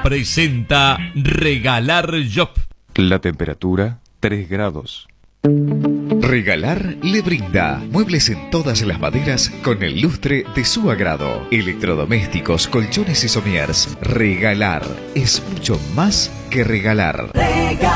presenta Regalar Shop. La temperatura 3 grados. Regalar le brinda muebles en todas las maderas con el lustre de su agrado. Electrodomésticos, colchones y somiers. Regalar es mucho más que regalar.